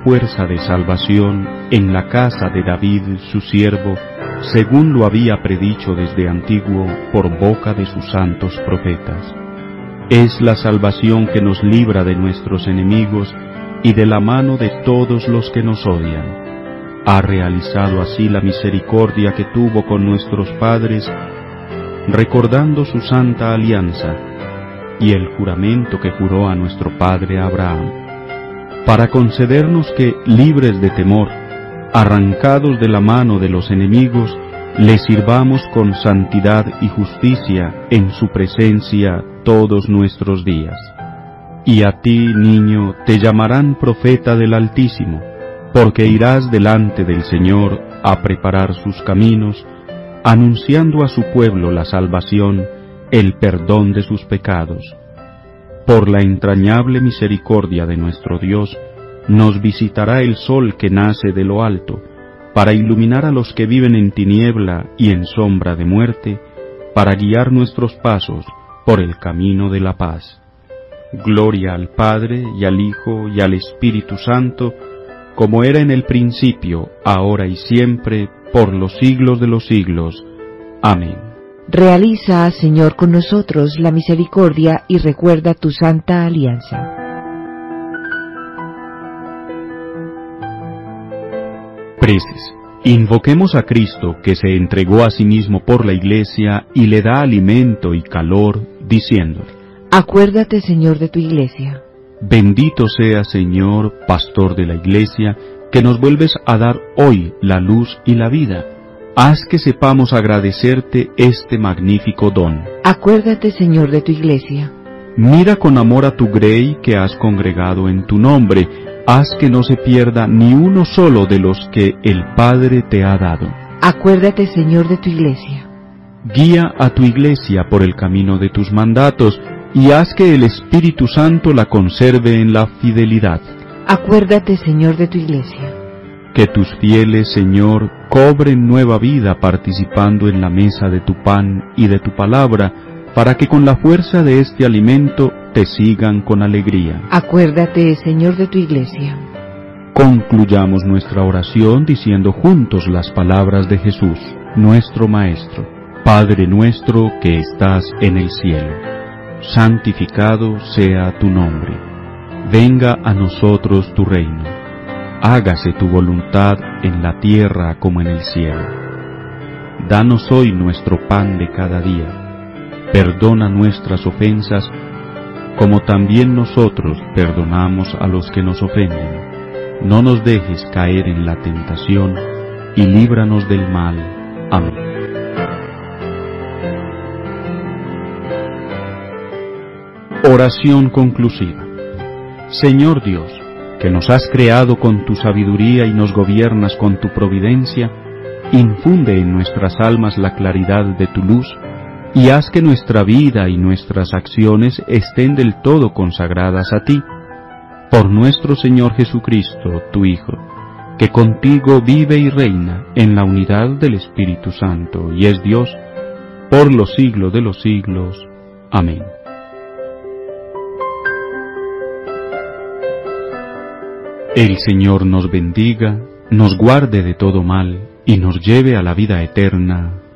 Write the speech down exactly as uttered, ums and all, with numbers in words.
fuerza de salvación en la casa de David su siervo, según lo había predicho desde antiguo por boca de sus santos profetas. Es la salvación que nos libra de nuestros enemigos y de la mano de todos los que nos odian. Ha realizado así la misericordia que tuvo con nuestros padres, recordando su santa alianza y el juramento que juró a nuestro padre Abraham, para concedernos que, libres de temor, arrancados de la mano de los enemigos, le sirvamos con santidad y justicia en su presencia todos nuestros días. Y a ti, niño, te llamarán profeta del Altísimo, porque irás delante del Señor a preparar sus caminos, anunciando a su pueblo la salvación, el perdón de sus pecados. Por la entrañable misericordia de nuestro Dios, nos visitará el sol que nace de lo alto, para iluminar a los que viven en tiniebla y en sombra de muerte, para guiar nuestros pasos por el camino de la paz. Gloria al Padre, y al Hijo, y al Espíritu Santo, como era en el principio, ahora y siempre, por los siglos de los siglos. Amén. Realiza, Señor, con nosotros la misericordia y recuerda tu santa alianza. Preces. Invoquemos a Cristo, que se entregó a sí mismo por la Iglesia y le da alimento y calor, diciendo: Acuérdate, Señor, de tu Iglesia. Bendito sea, Señor, Pastor de la Iglesia, que nos vuelves a dar hoy la luz y la vida. Haz que sepamos agradecerte este magnífico don. Acuérdate, Señor, de tu Iglesia. Mira con amor a tu grey que has congregado en tu nombre. Haz que no se pierda ni uno solo de los que el Padre te ha dado. Acuérdate, Señor, de tu Iglesia. Guía a tu Iglesia por el camino de tus mandatos, y haz que el Espíritu Santo la conserve en la fidelidad. Acuérdate, Señor, de tu Iglesia. Que tus fieles, Señor, cobren nueva vida participando en la mesa de tu pan y de tu palabra, para que con la fuerza de este alimento te sigan con alegría. Acuérdate, Señor, de tu Iglesia. Concluyamos nuestra oración diciendo juntos las palabras de Jesús, nuestro Maestro. Padre nuestro que estás en el cielo, santificado sea tu nombre. Venga a nosotros tu reino. Hágase tu voluntad en la tierra como en el cielo. Danos hoy nuestro pan de cada día. Perdona nuestras ofensas, como también nosotros perdonamos a los que nos ofenden. No nos dejes caer en la tentación, y líbranos del mal. Amén. Oración conclusiva. Señor Dios, que nos has creado con tu sabiduría y nos gobiernas con tu providencia, infunde en nuestras almas la claridad de tu luz, y haz que nuestra vida y nuestras acciones estén del todo consagradas a ti. Por nuestro Señor Jesucristo, tu Hijo, que contigo vive y reina en la unidad del Espíritu Santo, y es Dios, por los siglos de los siglos. Amén. El Señor nos bendiga, nos guarde de todo mal, y nos lleve a la vida eterna.